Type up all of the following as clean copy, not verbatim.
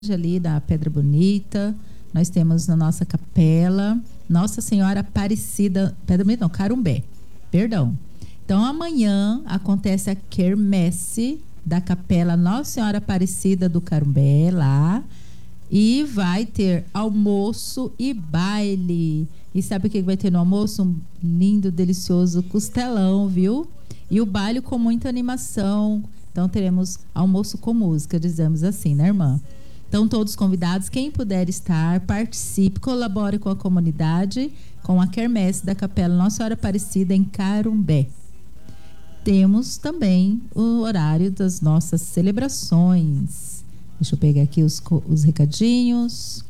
ali da Pedra Bonita. Nós temos na nossa capela Nossa Senhora Aparecida, Pedra Bonita não, Carumbé, perdão. Então amanhã acontece a quermesse da capela Nossa Senhora Aparecida do Carumbé lá, e vai ter almoço e baile. E sabe o que vai ter no almoço? Um lindo, delicioso costelão, viu? E o baile com muita animação. Então teremos almoço com música, dizemos assim, né, irmã? Então todos convidados, quem puder estar, participe, colabore com a comunidade, com a quermesse da capela Nossa Senhora Aparecida em Carumbé. Temos também o horário das nossas celebrações. Deixa eu pegar aqui os recadinhos.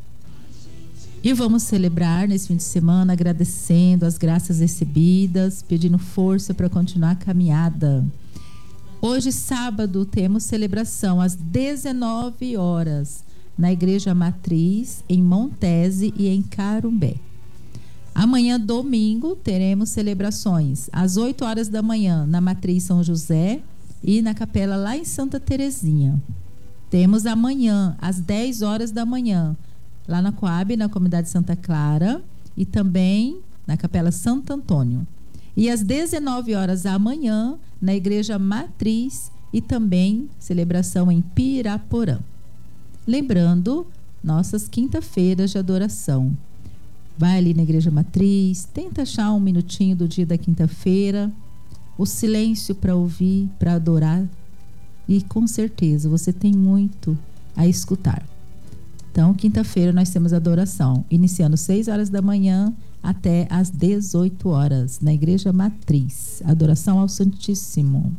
E vamos celebrar nesse fim de semana, agradecendo as graças recebidas, pedindo força para continuar a caminhada. Hoje, sábado, temos celebração às 19 horas na Igreja Matriz, em Montese e em Carumbé. Amanhã, domingo, teremos celebrações às 8 horas da manhã na Matriz São José e na capela lá em Santa Terezinha. Temos amanhã, às 10 horas da manhã, lá na Coab, na comunidade Santa Clara, e também na capela Santo Antônio. E às 19 horas amanhã, na Igreja Matriz, e também celebração em Piraporã. Lembrando, nossas quinta-feiras de adoração. Vai ali na Igreja Matriz, tenta achar um minutinho do dia da quinta-feira, o silêncio para ouvir, para adorar, e com certeza você tem muito a escutar. Então, quinta-feira nós temos adoração, iniciando 6 horas da manhã até às 18 horas, na Igreja Matriz. Adoração ao Santíssimo.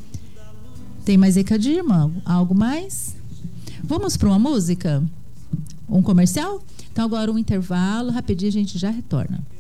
Tem mais recadinho, irmão? Algo mais? Vamos para uma música? Um comercial? Então agora um intervalo, rapidinho a gente já retorna.